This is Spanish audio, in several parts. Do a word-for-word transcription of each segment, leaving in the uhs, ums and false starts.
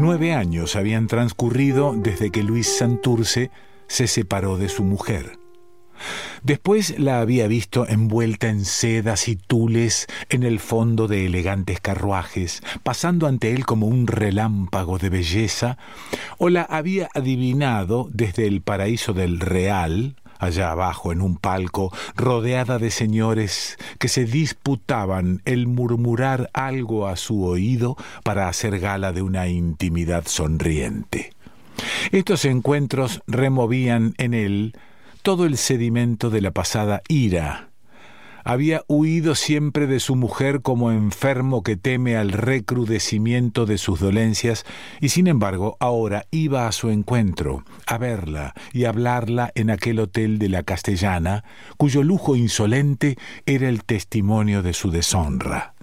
Nueve años habían transcurrido desde que Luis Santurce se separó de su mujer. Después la había visto envuelta en sedas y tules en el fondo de elegantes carruajes, pasando ante él como un relámpago de belleza, o la había adivinado desde el paraíso del Real, allá abajo en un palco, rodeada de señores que se disputaban el murmurar algo a su oído para hacer gala de una intimidad sonriente. Estos encuentros removían en él todo el sedimento de la pasada ira. Había huido siempre de su mujer como enfermo que teme al recrudecimiento de sus dolencias, y sin embargo ahora iba a su encuentro, a verla y hablarla en aquel hotel de la Castellana, cuyo lujo insolente era el testimonio de su deshonra.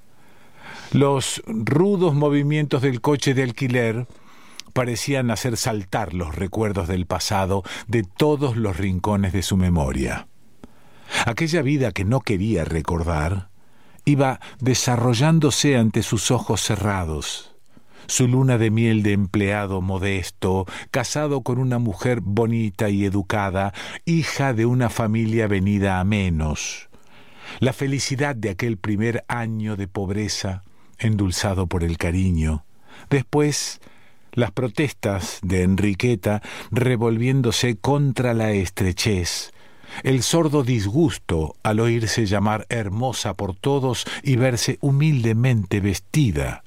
Los rudos movimientos del coche de alquiler parecían hacer saltar los recuerdos del pasado de todos los rincones de su memoria. Aquella vida que no quería recordar iba desarrollándose ante sus ojos cerrados. Su luna de miel de empleado modesto, casado con una mujer bonita y educada, hija de una familia venida a menos. La felicidad de aquel primer año de pobreza, endulzado por el cariño. Después, las protestas de Enriqueta revolviéndose contra la estrechez, el sordo disgusto al oírse llamar hermosa por todos y verse humildemente vestida,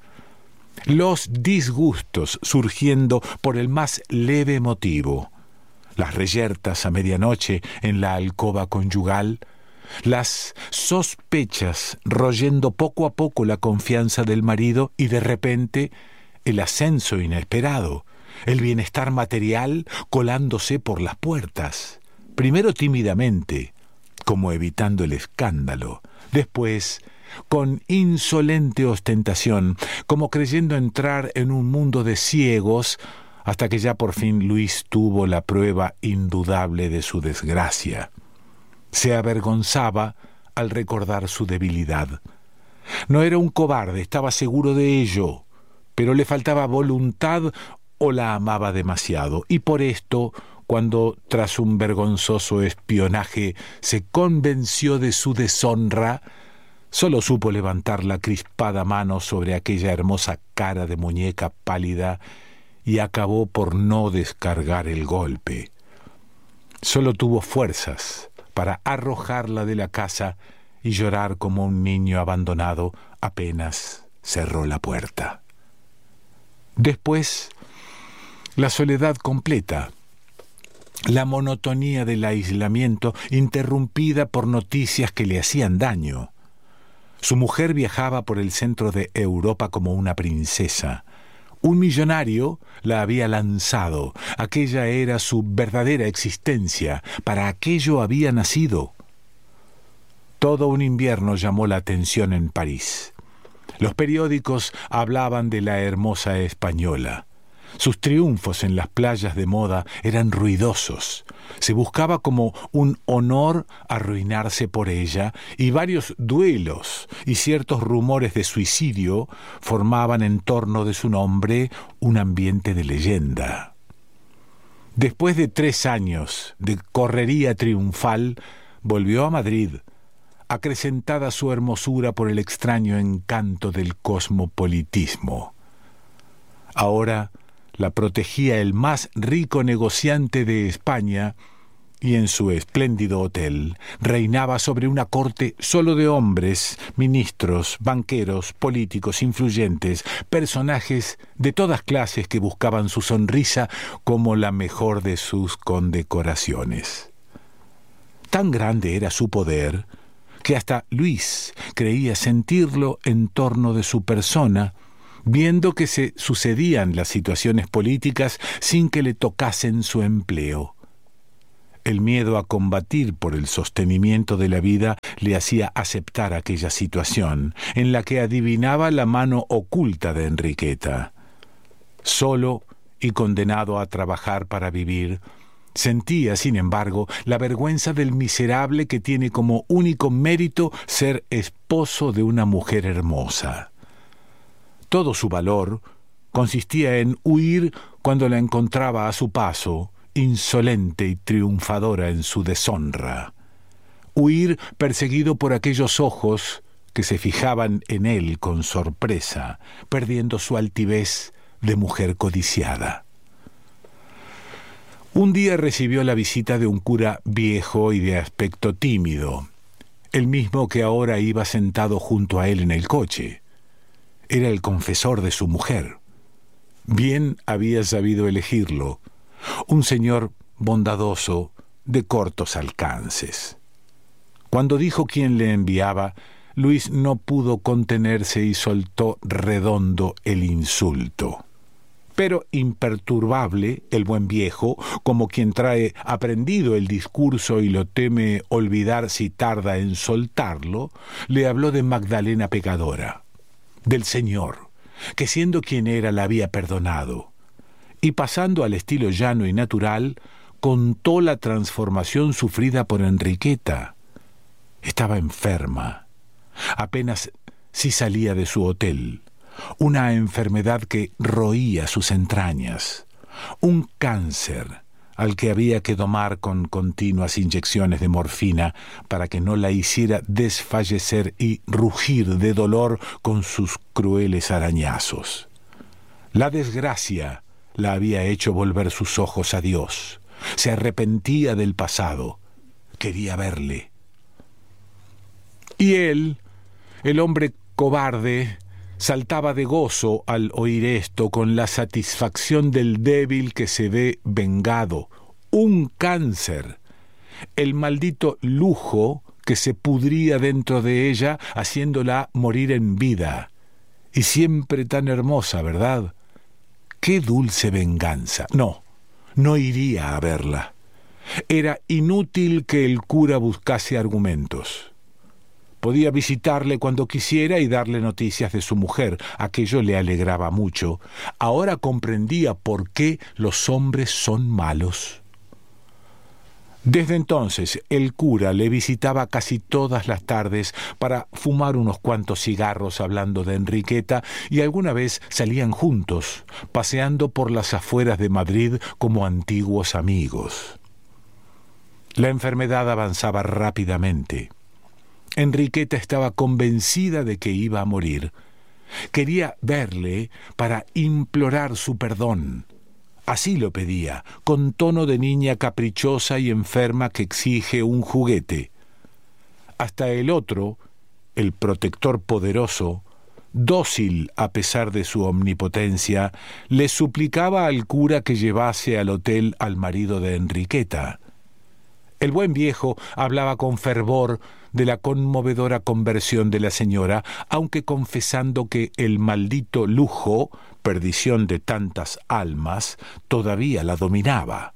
los disgustos surgiendo por el más leve motivo, las reyertas a medianoche en la alcoba conyugal, las sospechas royendo poco a poco la confianza del marido y de repente el ascenso inesperado, el bienestar material colándose por las puertas, primero tímidamente, como evitando el escándalo, después con insolente ostentación, como creyendo entrar en un mundo de ciegos, hasta que ya por fin Luis tuvo la prueba indudable de su desgracia. Se avergonzaba al recordar su debilidad. No era un cobarde, estaba seguro de ello, pero le faltaba voluntad o la amaba demasiado, y por esto, cuando tras un vergonzoso espionaje se convenció de su deshonra, solo supo levantar la crispada mano sobre aquella hermosa cara de muñeca pálida y acabó por no descargar el golpe. Solo tuvo fuerzas para arrojarla de la casa y llorar como un niño abandonado apenas cerró la puerta. Después, la soledad completa, la monotonía del aislamiento interrumpida por noticias que le hacían daño. Su mujer viajaba por el centro de Europa como una princesa. Un millonario la había lanzado. Aquella era su verdadera existencia. Para aquello había nacido. Todo un invierno llamó la atención en París. Los periódicos hablaban de la hermosa española. Sus triunfos en las playas de moda eran ruidosos. Se buscaba como un honor arruinarse por ella, y varios duelos y ciertos rumores de suicidio formaban en torno de su nombre un ambiente de leyenda. Después de tres años de correría triunfal, volvió a Madrid, acrecentada su hermosura por el extraño encanto del cosmopolitismo. Ahora la protegía el más rico negociante de España, y en su espléndido hotel reinaba sobre una corte solo de hombres, ministros, banqueros, políticos, influyentes, personajes de todas clases que buscaban su sonrisa como la mejor de sus condecoraciones. Tan grande era su poder que hasta Luis creía sentirlo en torno de su persona, viendo que se sucedían las situaciones políticas sin que le tocasen su empleo. El miedo a combatir por el sostenimiento de la vida le hacía aceptar aquella situación, en la que adivinaba la mano oculta de Enriqueta. Solo y condenado a trabajar para vivir, sentía, sin embargo, la vergüenza del miserable que tiene como único mérito ser esposo de una mujer hermosa. Todo su valor consistía en huir cuando la encontraba a su paso, insolente y triunfadora en su deshonra. Huir perseguido por aquellos ojos que se fijaban en él con sorpresa, perdiendo su altivez de mujer codiciada. Un día recibió la visita de un cura viejo y de aspecto tímido, el mismo que ahora iba sentado junto a él en el coche. Era el confesor de su mujer. Bien había sabido elegirlo, un señor bondadoso de cortos alcances. Cuando dijo quién le enviaba, Luis no pudo contenerse y soltó redondo el insulto. Pero imperturbable, el buen viejo, como quien trae aprendido el discurso y lo teme olvidar si tarda en soltarlo, le habló de Magdalena pecadora, del Señor, que siendo quien era la había perdonado, y pasando al estilo llano y natural, contó la transformación sufrida por Enriqueta. Estaba enferma, apenas si salía de su hotel, una enfermedad que roía sus entrañas, un cáncer al que había que domar con continuas inyecciones de morfina para que no la hiciera desfallecer y rugir de dolor con sus crueles arañazos. La desgracia la había hecho volver sus ojos a Dios. Se arrepentía del pasado, quería verle. Y él, el hombre cobarde, saltaba de gozo al oír esto con la satisfacción del débil que se ve vengado. Un cáncer, el maldito lujo que se pudría dentro de ella haciéndola morir en vida. Y siempre tan hermosa, ¿verdad? ¡Qué dulce venganza! No, no iría a verla. Era inútil que el cura buscase argumentos. Podía visitarle cuando quisiera y darle noticias de su mujer. Aquello le alegraba mucho. Ahora comprendía por qué los hombres son malos. Desde entonces, el cura le visitaba casi todas las tardes para fumar unos cuantos cigarros hablando de Enriqueta, y alguna vez salían juntos, paseando por las afueras de Madrid como antiguos amigos. La enfermedad avanzaba rápidamente. Enriqueta estaba convencida de que iba a morir. Quería verle para implorar su perdón. Así lo pedía, con tono de niña caprichosa y enferma que exige un juguete. Hasta el otro, el protector poderoso, dócil a pesar de su omnipotencia, le suplicaba al cura que llevase al hotel al marido de Enriqueta. El buen viejo hablaba con fervor de la conmovedora conversión de la señora, aunque confesando que el maldito lujo, perdición de tantas almas, todavía la dominaba.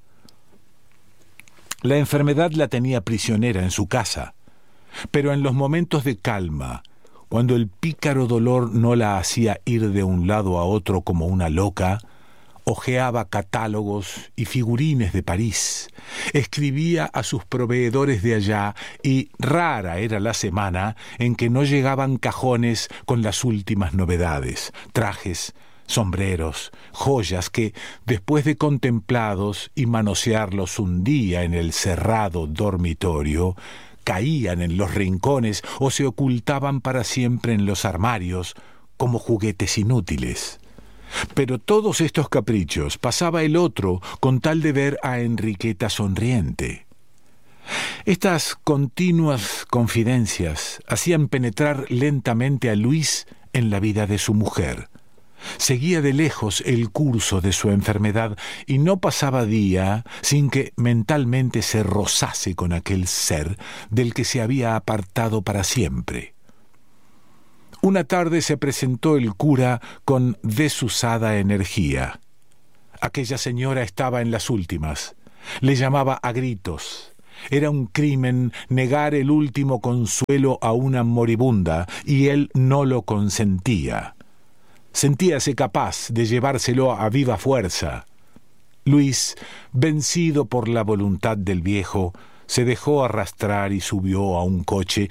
La enfermedad la tenía prisionera en su casa, pero en los momentos de calma, cuando el pícaro dolor no la hacía ir de un lado a otro como una loca, hojeaba catálogos y figurines de París, escribía a sus proveedores de allá, y rara era la semana en que no llegaban cajones con las últimas novedades, trajes, sombreros, joyas que, después de contemplados y manosearlos un día en el cerrado dormitorio, caían en los rincones o se ocultaban para siempre en los armarios como juguetes inútiles. Pero todos estos caprichos pasaba el otro con tal de ver a Enriqueta sonriente. Estas continuas confidencias hacían penetrar lentamente a Luis en la vida de su mujer. Seguía de lejos el curso de su enfermedad y no pasaba día sin que mentalmente se rozase con aquel ser del que se había apartado para siempre. Una tarde se presentó el cura con desusada energía. Aquella señora estaba en las últimas. Le llamaba a gritos. Era un crimen negar el último consuelo a una moribunda, y él no lo consentía. Sentíase capaz de llevárselo a viva fuerza. Luis, vencido por la voluntad del viejo, se dejó arrastrar y subió a un coche,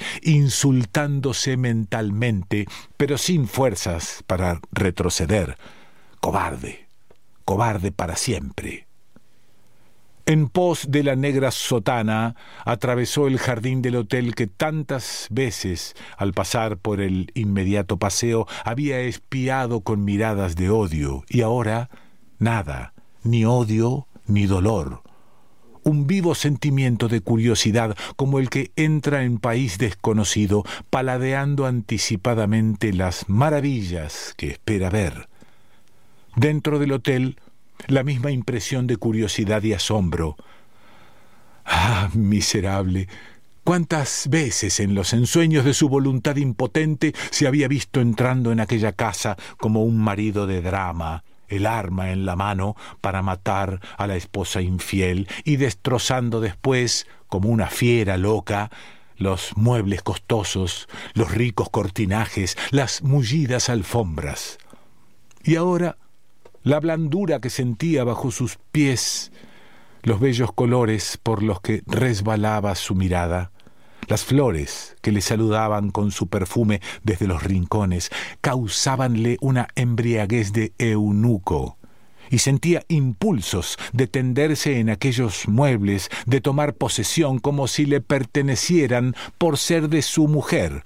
insultándose mentalmente, pero sin fuerzas para retroceder, Cobarde, cobarde para siempre. En pos de la negra sotana, atravesó el jardín del hotel que tantas veces, al pasar por el inmediato paseo, había espiado con miradas de odio, y ahora nada, ni odio ni dolor. Un vivo sentimiento de curiosidad, como el que entra en país desconocido, paladeando anticipadamente las maravillas que espera ver. Dentro del hotel, la misma impresión de curiosidad y asombro. ¡Ah, miserable! ¿Cuántas veces en los ensueños de su voluntad impotente se había visto entrando en aquella casa como un marido de drama, el arma en la mano para matar a la esposa infiel y destrozando después, como una fiera loca, los muebles costosos, los ricos cortinajes, las mullidas alfombras? Y ahora la blandura que sentía bajo sus pies, los bellos colores por los que resbalaba su mirada, las flores que le saludaban con su perfume desde los rincones, causábanle una embriaguez de eunuco, y sentía impulsos de tenderse en aquellos muebles, de tomar posesión como si le pertenecieran por ser de su mujer.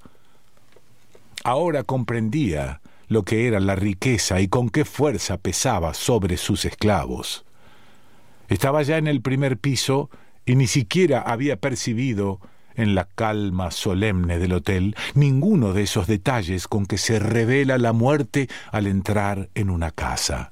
Ahora comprendía lo que era la riqueza y con qué fuerza pesaba sobre sus esclavos. Estaba ya en el primer piso y ni siquiera había percibido, en la calma solemne del hotel, ninguno de esos detalles con que se revela la muerte al entrar en una casa.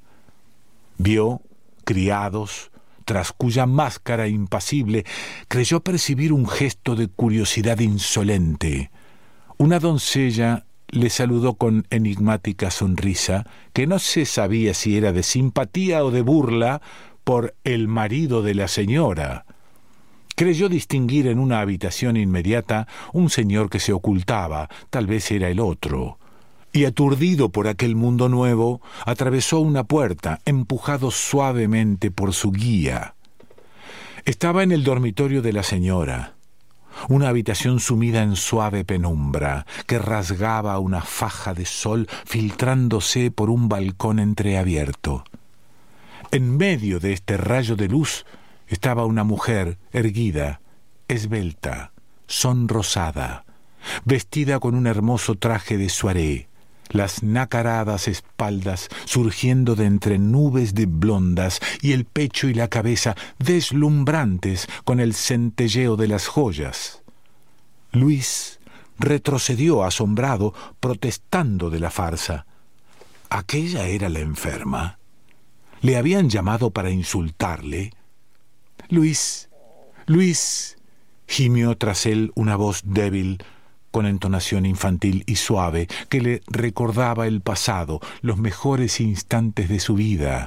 Vio criados, tras cuya máscara impasible creyó percibir un gesto de curiosidad insolente. Una doncella le saludó con enigmática sonrisa, que no se sabía si era de simpatía o de burla por el marido de la señora. Creyó distinguir en una habitación inmediata un señor que se ocultaba, tal vez era el otro. Y aturdido por aquel mundo nuevo, atravesó una puerta, empujado suavemente por su guía. Estaba en el dormitorio de la señora. Una habitación sumida en suave penumbra, que rasgaba una faja de sol filtrándose por un balcón entreabierto. En medio de este rayo de luz estaba una mujer erguida, esbelta, sonrosada, vestida con un hermoso traje de soirée, las nacaradas espaldas surgiendo de entre nubes de blondas y el pecho y la cabeza deslumbrantes con el centelleo de las joyas. Luis retrocedió asombrado, protestando de la farsa. ¿Aquella era la enferma? ¿Le habían llamado para insultarle? Luis, Luis, gimió tras él una voz débil, con entonación infantil y suave, que le recordaba el pasado, los mejores instantes de su vida.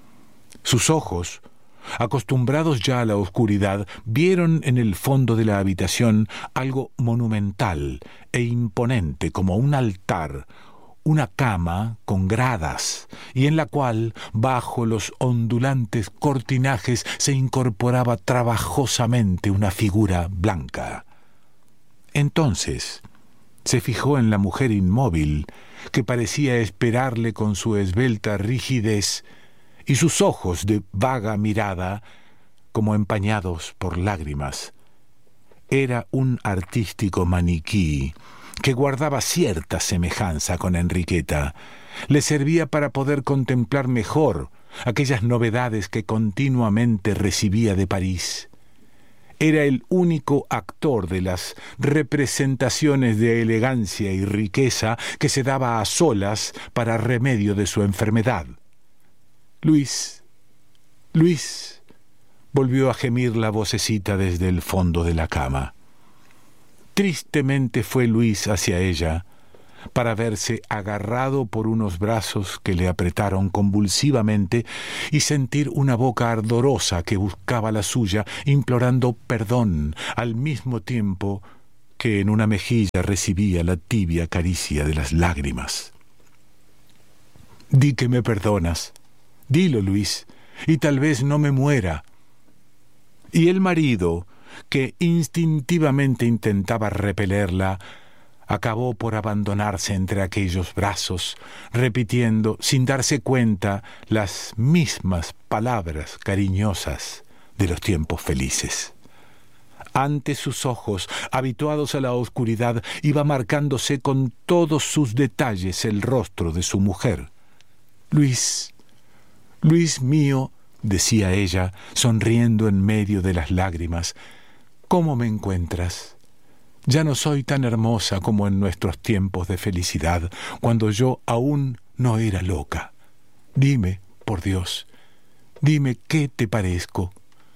Sus ojos, acostumbrados ya a la oscuridad, vieron en el fondo de la habitación algo monumental e imponente como un altar, una cama con gradas, y en la cual, bajo los ondulantes cortinajes, se incorporaba trabajosamente una figura blanca. Entonces se fijó en la mujer inmóvil, que parecía esperarle con su esbelta rigidez, y sus ojos de vaga mirada, como empañados por lágrimas. Era un artístico maniquí, que guardaba cierta semejanza con Enriqueta. Le servía para poder contemplar mejor aquellas novedades que continuamente recibía de París. Era el único actor de las representaciones de elegancia y riqueza que se daba a solas para remedio de su enfermedad. Luis, Luis, volvió a gemir la vocecita desde el fondo de la cama. Tristemente fue Luis hacia ella, para verse agarrado por unos brazos que le apretaron convulsivamente y sentir una boca ardorosa que buscaba la suya, implorando perdón, al mismo tiempo que en una mejilla recibía la tibia caricia de las lágrimas. «Di que me perdonas. Dilo, Luis, y tal vez no me muera». Y el marido, que instintivamente intentaba repelerla, acabó por abandonarse entre aquellos brazos, repitiendo, sin darse cuenta, las mismas palabras cariñosas de los tiempos felices. Ante sus ojos, habituados a la oscuridad, iba marcándose con todos sus detalles el rostro de su mujer. «Luis, Luis mío», decía ella, sonriendo en medio de las lágrimas, «¿cómo me encuentras? Ya no soy tan hermosa como en nuestros tiempos de felicidad, cuando yo aún no era loca. Dime, por Dios, dime qué te parezco».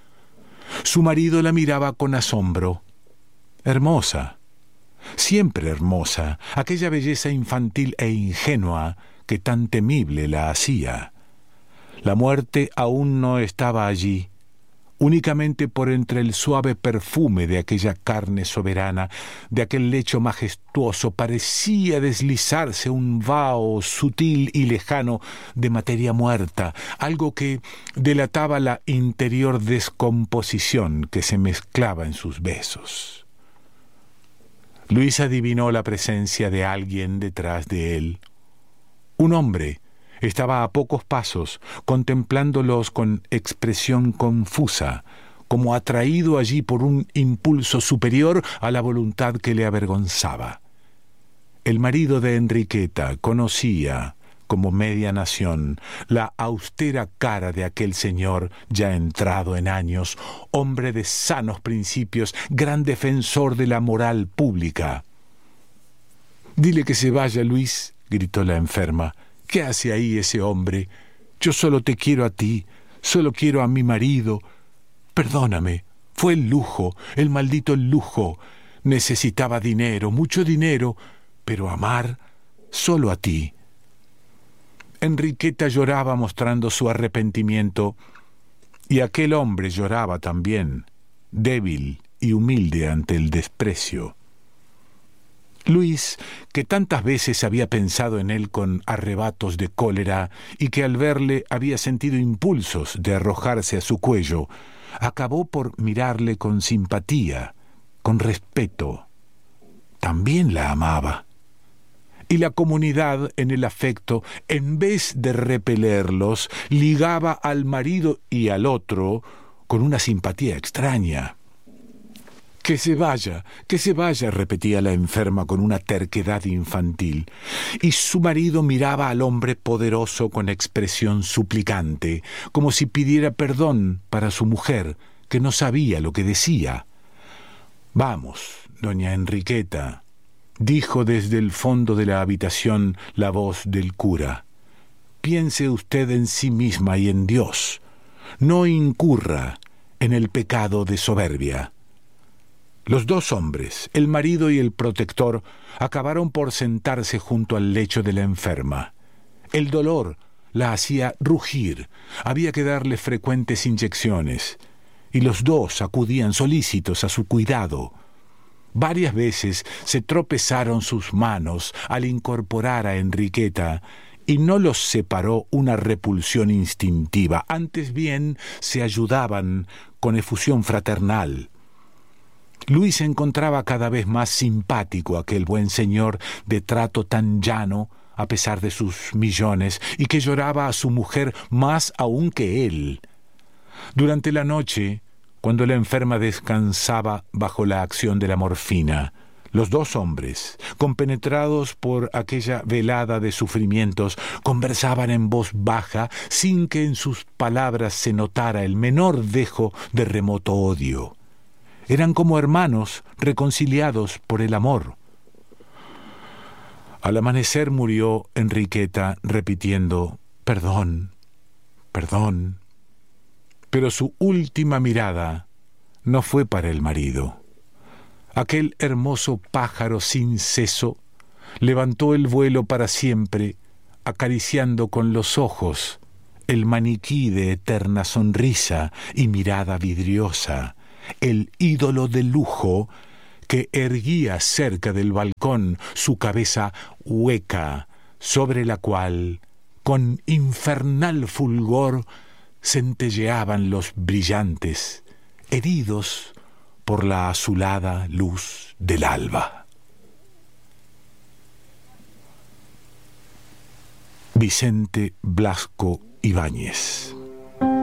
Su marido la miraba con asombro. Hermosa, siempre hermosa, aquella belleza infantil e ingenua que tan temible la hacía. La muerte aún no estaba allí. Únicamente por entre el suave perfume de aquella carne soberana, de aquel lecho majestuoso, parecía deslizarse un vaho sutil y lejano de materia muerta, algo que delataba la interior descomposición que se mezclaba en sus besos. Luis adivinó la presencia de alguien detrás de él. Un hombre estaba a pocos pasos, contemplándolos con expresión confusa, como atraído allí por un impulso superior a la voluntad que le avergonzaba. El marido de Enriqueta conocía, como media nación, la austera cara de aquel señor ya entrado en años, hombre de sanos principios, gran defensor de la moral pública. «Dile que se vaya, Luis», gritó la enferma. «¿Qué hace ahí ese hombre? Yo solo te quiero a ti, solo quiero a mi marido. Perdóname, fue el lujo, el maldito lujo. Necesitaba dinero, mucho dinero, pero amar solo a ti». Enriqueta lloraba mostrando su arrepentimiento, y aquel hombre lloraba también, débil y humilde ante el desprecio. Luis, que tantas veces había pensado en él con arrebatos de cólera y que al verle había sentido impulsos de arrojarse a su cuello, acabó por mirarle con simpatía, con respeto. También la amaba. Y la comunidad en el afecto, en vez de repelerlos, ligaba al marido y al otro con una simpatía extraña. «Que se vaya, que se vaya», repetía la enferma con una terquedad infantil, y su marido miraba al hombre poderoso con expresión suplicante, como si pidiera perdón para su mujer, que no sabía lo que decía. «Vamos, doña Enriqueta», dijo desde el fondo de la habitación la voz del cura. «Piense usted en sí misma y en Dios. No incurra en el pecado de soberbia». Los dos hombres, el marido y el protector, acabaron por sentarse junto al lecho de la enferma. El dolor la hacía rugir, había que darle frecuentes inyecciones, y los dos acudían solícitos a su cuidado. Varias veces se tropezaron sus manos al incorporar a Enriqueta, y no los separó una repulsión instintiva, antes bien se ayudaban con efusión fraternal. Luis encontraba cada vez más simpático a aquel buen señor de trato tan llano, a pesar de sus millones, y que lloraba a su mujer más aún que él. Durante la noche, cuando la enferma descansaba bajo la acción de la morfina, los dos hombres, compenetrados por aquella velada de sufrimientos, conversaban en voz baja, sin que en sus palabras se notara el menor dejo de remoto odio. Eran como hermanos reconciliados por el amor. Al amanecer murió Enriqueta repitiendo «perdón, perdón». Pero su última mirada no fue para el marido. Aquel hermoso pájaro sin seso levantó el vuelo para siempre, acariciando con los ojos el maniquí de eterna sonrisa y mirada vidriosa, el ídolo de lujo que erguía cerca del balcón su cabeza hueca, sobre la cual, con infernal fulgor, centelleaban los brillantes, heridos por la azulada luz del alba. Vicente Blasco Ibáñez.